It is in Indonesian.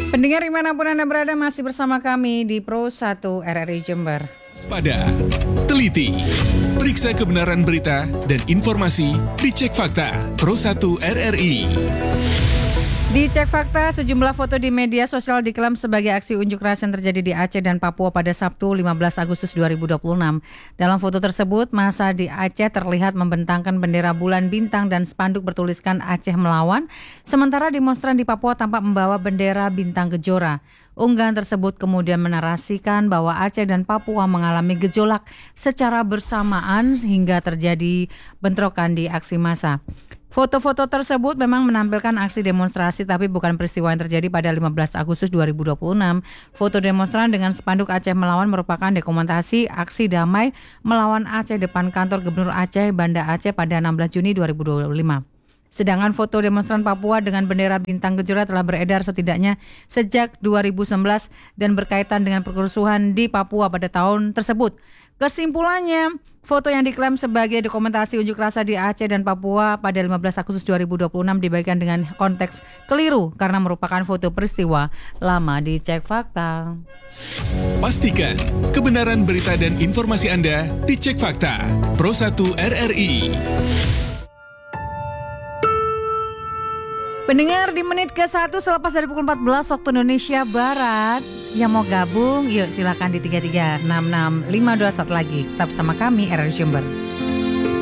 Pendengar dimanapun Anda berada, masih bersama kami di Pro 1 RRI Jember. Waspada, teliti, periksa kebenaran berita dan informasi, dicek fakta. Pro 1 RRI. Dicek fakta, sejumlah foto di media sosial diklaim sebagai aksi unjuk rasa yang terjadi di Aceh dan Papua pada Sabtu 15 Agustus 2026. Dalam foto tersebut, massa di Aceh terlihat membentangkan bendera bulan bintang dan spanduk bertuliskan Aceh melawan, sementara demonstran di Papua tampak membawa bendera bintang kejora. Unggahan tersebut kemudian menarasikan bahwa Aceh dan Papua mengalami gejolak secara bersamaan hingga terjadi bentrokan di aksi massa. Foto-foto tersebut memang menampilkan aksi demonstrasi tapi bukan peristiwa yang terjadi pada 15 Agustus 2026. Foto demonstran dengan spanduk Aceh melawan merupakan dokumentasi aksi damai melawan Aceh depan kantor Gubernur Aceh Banda Aceh pada 16 Juni 2025. Sedangkan foto demonstran Papua dengan bendera bintang kejora telah beredar setidaknya sejak 2019 dan berkaitan dengan perkerusuhan di Papua pada tahun tersebut. Kesimpulannya, foto yang diklaim sebagai dokumentasi unjuk rasa di Aceh dan Papua pada 15 Agustus 2026 dibagikan dengan konteks keliru karena merupakan foto peristiwa lama. Dicek fakta. Pastikan kebenaran berita dan informasi Anda dicek fakta. Pro 1 RRI. Pendengar, di menit ke-1 selepas dari pukul 14 waktu Indonesia Barat, yang mau gabung, yuk silakan di 3366521 lagi. Tetap sama kami, RRI Jember.